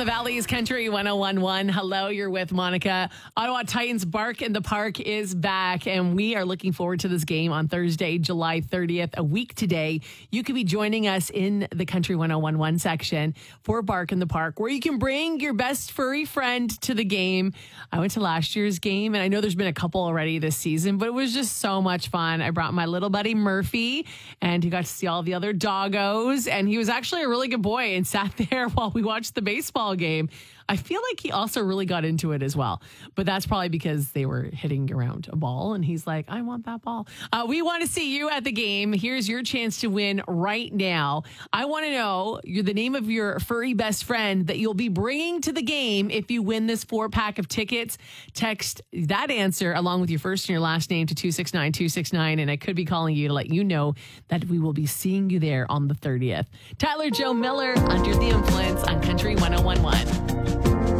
the Valley's Country 1011. Hello, you're with Monica. Ottawa Titans Bark in the Park is back, and we are looking forward to this game on Thursday, July 30th, a week today. You could be joining us in the Country 1011 section for Bark in the Park, where you can bring your best furry friend to the game. I went to last year's game, and I know there's been a couple already this season, but it was just so much fun. I brought my little buddy Murphy, and he got to see all the other doggos, and he was actually a really good boy and sat there while we watched the baseball game. I feel like he also really got into it as well, but that's probably because they were hitting around a ball and he's like, I want that ball. We want to see you at the game. Here's your chance to win right now. I want to know the name of your furry best friend that you'll be bringing to the game if you win this 4-pack of tickets. Text that answer along with your first and your last name to 269-269, and I could be calling you to let you know that we will be seeing you there on the 30th. Tyler Joe Miller, Under the Influence on